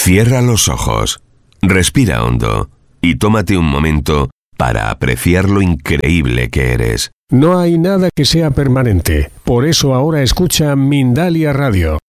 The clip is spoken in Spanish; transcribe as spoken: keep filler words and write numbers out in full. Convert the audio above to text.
Cierra los ojos, respira hondo y tómate un momento para apreciar lo increíble que eres. No hay nada que sea permanente. Por eso ahora escucha Mindalia Radio.